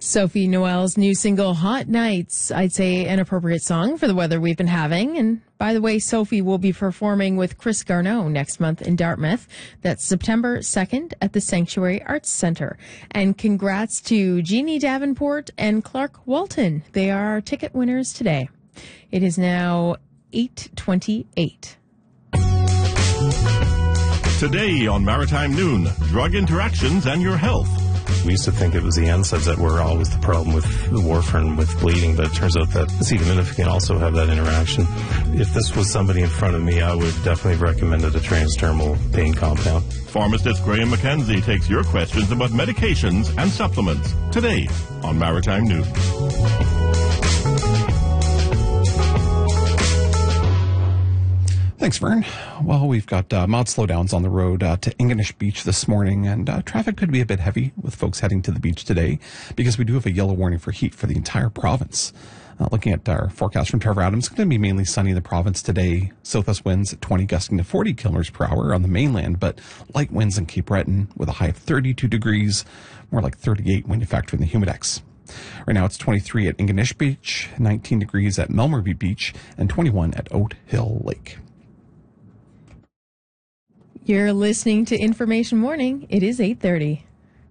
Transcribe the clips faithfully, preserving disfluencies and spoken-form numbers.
Sophie Noel's new single, Hot Nights, I'd say an appropriate song for the weather we've been having. And by the way, Sophie will be performing with Chris Garneau next month in Dartmouth. That's September second at the Sanctuary Arts Centre. And congrats to Jeannie Davenport and Clark Walton. They are our ticket winners today. It is now eight twenty-eight. Today on Maritime Noon, drug interactions and your health. We used to think it was the N SAIDs that were always the problem with the warfarin, with bleeding, but it turns out that acetaminophen can also have that interaction. If this was somebody in front of me, I would definitely have recommended a transdermal pain compound. Pharmacist Graham McKenzie takes your questions about medications and supplements today on Maritime Noon. Thanks, Vern. Well, we've got uh, mild slowdowns on the road uh, to Ingonish Beach this morning, and uh, traffic could be a bit heavy with folks heading to the beach today because we do have a yellow warning for heat for the entire province. Uh, looking at our forecast from Trevor Adams, it's going to be mainly sunny in the province today. Southwest winds at twenty, gusting to forty kilometers per hour on the mainland, but light winds in Cape Breton with a high of thirty-two degrees, more like thirty-eight when you factor in the humidex. Right now it's twenty-three at Ingonish Beach, nineteen degrees at Melmerby Beach, and twenty-one at Oat Hill Lake. You're listening to Information Morning. It is eight thirty.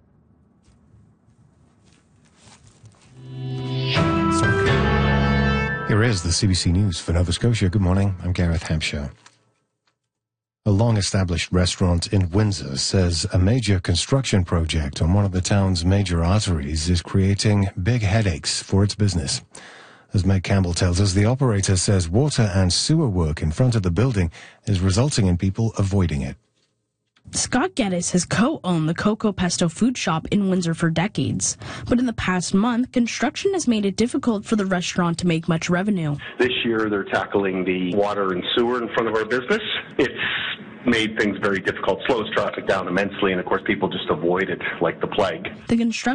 Here is the C B C News for Nova Scotia. Good morning. I'm Gareth Hampshire. A long-established restaurant in Windsor says a major construction project on one of the town's major arteries is creating big headaches for its business. As Meg Campbell tells us, the operator says water and sewer work in front of the building is resulting in people avoiding it. Scott Geddes has co-owned the Coco Pesto food shop in Windsor for decades. But in the past month, construction has made it difficult for the restaurant to make much revenue. This year, they're tackling the water and sewer in front of our business. It's made things very difficult, slows traffic down immensely, and of course, people just avoid it like the plague. The construction